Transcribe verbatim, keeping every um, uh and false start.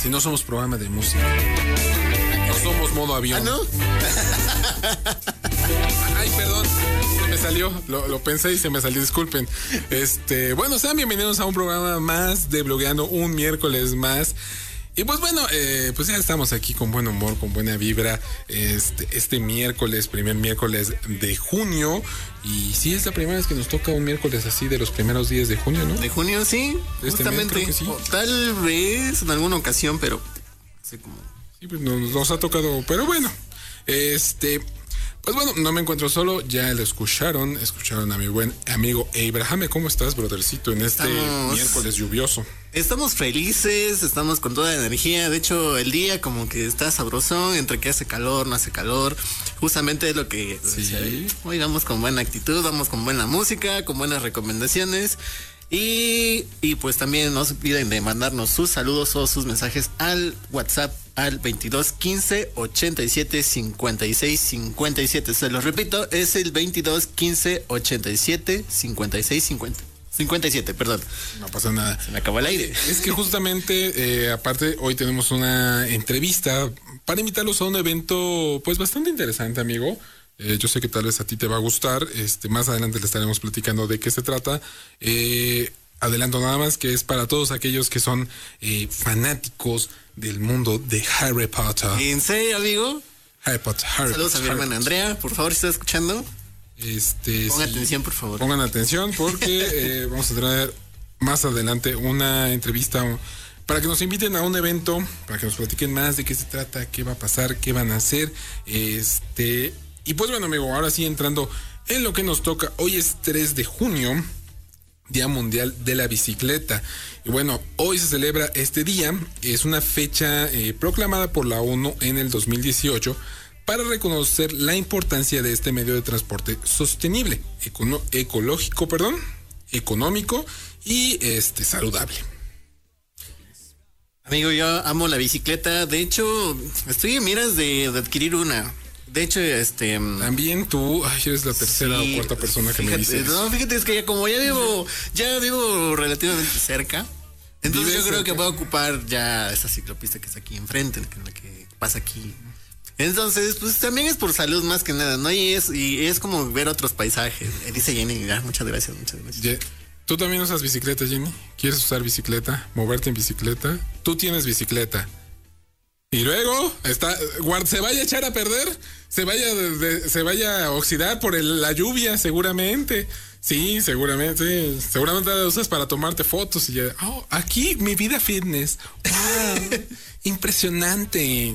Si no somos programa de música. No somos modo avión. ¿Ah, no? Ay, perdón, se me salió, lo, lo pensé y se me salió, disculpen. Este, bueno, sean bienvenidos a un programa más de Blogueando, un miércoles más. Y pues bueno, eh, pues ya estamos aquí con buen humor, con buena vibra, este, este miércoles, primer miércoles de junio. Y sí, es la primera vez que nos toca un miércoles así de los primeros días de junio, ¿no? De junio, sí, Este justamente. mes, creo que sí. O tal vez en alguna ocasión, pero así como... Sí, pues nos, nos ha tocado, pero bueno, este... Pues bueno, no me encuentro solo, ya lo escucharon, escucharon a mi buen amigo Abraham. ¿Cómo estás, brothercito, en este Estamos... miércoles lluvioso? Estamos felices, estamos con toda la energía. De hecho, el día como que está sabrosón, entre que hace calor, no hace calor. Justamente es lo que... Sí. Hoy vamos con buena actitud, vamos con buena música, con buenas recomendaciones. Y, y pues también no se olviden de mandarnos sus saludos o sus mensajes al WhatsApp al veintidós quince ochenta y siete cincuenta y seis cincuenta y siete. Se los repito, es el veintidós quince ochenta y siete cincuenta y seis cincuenta. cincuenta y siete, perdón. No pasa nada. Se me acabó el aire. Es que justamente, eh, aparte, hoy tenemos una entrevista para invitarlos a un evento, pues bastante interesante, amigo. Eh, yo sé que tal vez a ti te va a gustar. Este, más adelante le estaremos platicando de qué se trata. Eh, adelanto nada más que es para todos aquellos que son eh, fanáticos del mundo de Harry Potter. ¿En serio, amigo? Harry Potter, Harry Saludos Potter, a mi Harry hermana Potter. Andrea, por favor, si estás escuchando. Este, Pongan sí, atención, por favor. Pongan atención porque eh, vamos a traer más adelante una entrevista para que nos inviten a un evento, para que nos platiquen más de qué se trata, qué va a pasar, qué van a hacer. Este, y pues bueno, amigo, ahora sí entrando en lo que nos toca. Hoy es tres de junio, Día Mundial de la Bicicleta. Y bueno, hoy se celebra este día. Es una fecha eh, proclamada por la ONU en el dos mil dieciocho para reconocer la importancia de este medio de transporte sostenible, econo- ecológico, perdón, económico y este saludable. Amigo, yo amo la bicicleta. De hecho, estoy en miras de, de adquirir una. De hecho, este... También tú, ay, eres la tercera sí, o cuarta persona que fíjate, me dice. No, fíjate, es que ya como ya vivo, ya vivo relativamente cerca. Entonces yo ¿Vives creo que cerca? voy a ocupar ya esa ciclopista que está aquí enfrente, que es la que pasa aquí. Entonces, pues también es por salud más que nada, ¿no? Y es, y es como ver otros paisajes. Eh, Dice Jenny, ah, muchas gracias, muchas gracias. Ye- ¿Tú también usas bicicleta, Jenny? ¿Quieres usar bicicleta? ¿Moverte en bicicleta? Tú tienes bicicleta. Y luego está, guard, se vaya a echar a perder, se vaya, de, de, se vaya a oxidar por el, la lluvia, seguramente. Sí, seguramente. Seguramente la usas para tomarte fotos y ya. Oh, aquí mi vida fitness. Wow, impresionante.